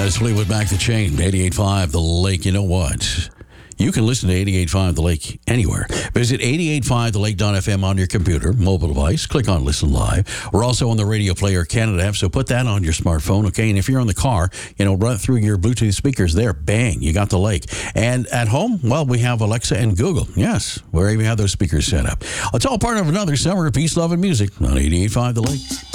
That's Fleetwood Mac the Chain, 88.5 The Lake. You know what? You can listen to 88.5 The Lake anywhere. Visit 885thelake.fm on your computer, mobile device. Click on Listen Live. We're also on the Radio Player Canada app, so put that on your smartphone, okay? And if you're in the car, run through your Bluetooth speakers there. Bang, you got the lake. And at home, well, we have Alexa and Google. Yes, wherever you have those speakers set up. It's all part of another summer of peace, love, and music on 88.5 The Lake.